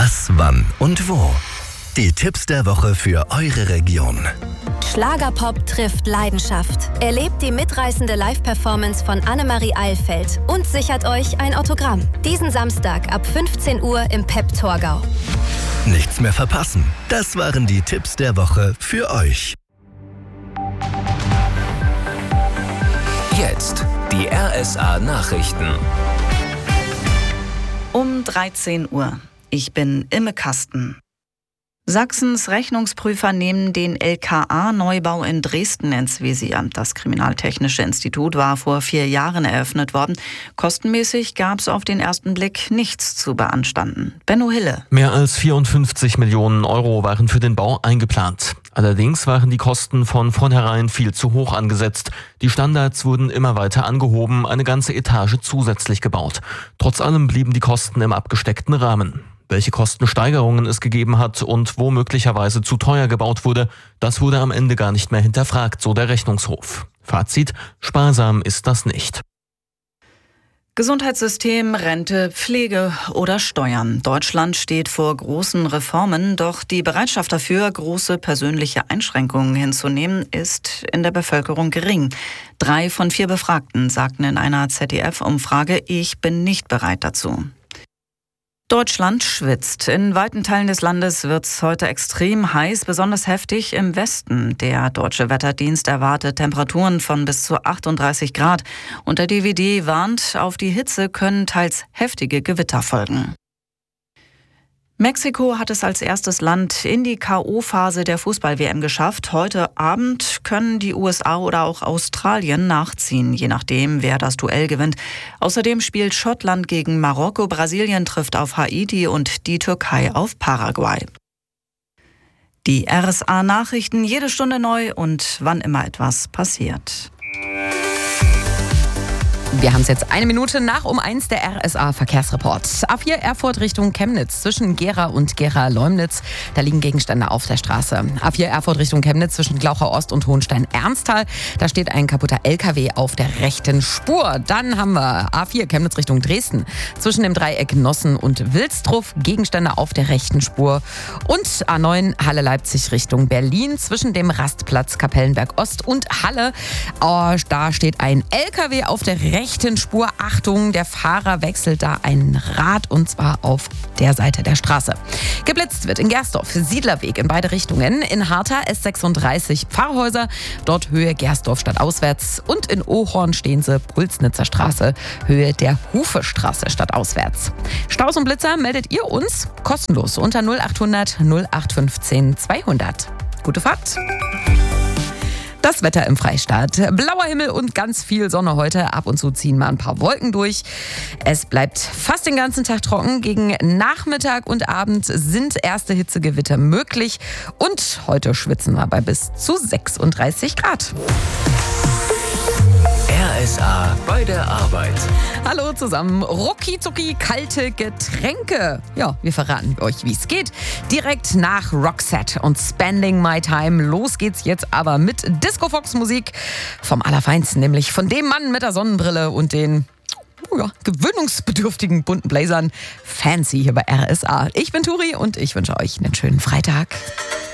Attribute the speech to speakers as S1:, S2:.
S1: Was, wann und wo. Die Tipps der Woche für eure Region.
S2: Schlagerpop trifft Leidenschaft. Erlebt die mitreißende Live-Performance von Annemarie Eilfeld und sichert euch ein Autogramm. Diesen Samstag ab 15 Uhr im Pep Torgau.
S1: Nichts mehr verpassen. Das waren die Tipps der Woche für euch.
S3: Jetzt die RSA Nachrichten.
S4: Um 13 Uhr. Ich bin Imme Kasten. Sachsens Rechnungsprüfer nehmen den LKA-Neubau in Dresden ins Visier. Das Kriminaltechnische Institut war vor 4 Jahren eröffnet worden. Kostenmäßig gab es auf den ersten Blick nichts zu beanstanden. Benno Hille.
S5: Mehr als 54 Millionen Euro waren für den Bau eingeplant. Allerdings waren die Kosten von vornherein viel zu hoch angesetzt. Die Standards wurden immer weiter angehoben, eine ganze Etage zusätzlich gebaut. Trotz allem blieben die Kosten im abgesteckten Rahmen. Welche Kostensteigerungen es gegeben hat und wo möglicherweise zu teuer gebaut wurde, das wurde am Ende gar nicht mehr hinterfragt, so der Rechnungshof. Fazit: sparsam ist das nicht.
S4: Gesundheitssystem, Rente, Pflege oder Steuern. Deutschland steht vor großen Reformen, doch die Bereitschaft dafür, große persönliche Einschränkungen hinzunehmen, ist in der Bevölkerung gering. 3 von 4 Befragten sagten in einer ZDF-Umfrage, ich bin nicht bereit dazu. Deutschland schwitzt. In weiten Teilen des Landes wird es heute extrem heiß, besonders heftig im Westen. Der Deutsche Wetterdienst erwartet Temperaturen von bis zu 38 Grad. Und der DWD warnt, auf die Hitze können teils heftige Gewitter folgen. Mexiko hat es als erstes Land in die K.O.-Phase der Fußball-WM geschafft. Heute Abend können die USA oder auch Australien nachziehen, je nachdem, wer das Duell gewinnt. Außerdem spielt Schottland gegen Marokko, Brasilien trifft auf Haiti und die Türkei auf Paraguay. Die RSA-Nachrichten jede Stunde neu und wann immer etwas passiert.
S6: Wir haben es jetzt 1 Minute nach um 1, der RSA-Verkehrsreport. A4 Erfurt Richtung Chemnitz zwischen Gera und Gera-Leumnitz. Da liegen Gegenstände auf der Straße. A4 Erfurt Richtung Chemnitz zwischen Glauchau Ost und Hohenstein-Ernsthal. Da steht ein kaputter LKW auf der rechten Spur. Dann haben wir A4 Chemnitz Richtung Dresden zwischen dem Dreieck Nossen und Wilstruff. Gegenstände auf der rechten Spur. Und A9 Halle-Leipzig Richtung Berlin zwischen dem Rastplatz Kapellenberg Ost und Halle. Da steht ein LKW auf der rechten Spur. Achtung, der Fahrer wechselt da ein Rad und zwar auf der Seite der Straße. Geblitzt wird in Gersdorf, Siedlerweg in beide Richtungen. In Hartha S36 Pfarrhäuser, dort Höhe Gersdorf stadtauswärts. Und in Ohorn stehen sie Pulsnitzer Straße, Höhe der Hufestraße stadtauswärts. Staus und Blitzer meldet ihr uns kostenlos unter 0800 0815 200. Gute Fahrt! Das Wetter im Freistaat. Blauer Himmel und ganz viel Sonne heute. Ab und zu ziehen mal ein paar Wolken durch. Es bleibt fast den ganzen Tag trocken. Gegen Nachmittag und Abend sind erste Hitzegewitter möglich. Und heute schwitzen wir bei bis zu 36 Grad.
S3: RSA bei der Arbeit.
S6: Hallo zusammen. Rucki-zucki kalte Getränke. Ja, wir verraten euch, wie es geht. Direkt nach Roxette und Spending My Time. Los geht's jetzt aber mit Disco-Fox-Musik vom Allerfeinsten, nämlich von dem Mann mit der Sonnenbrille und den gewöhnungsbedürftigen bunten Blazern. Fancy hier bei RSA. Ich bin Turi und ich wünsche euch einen schönen Freitag.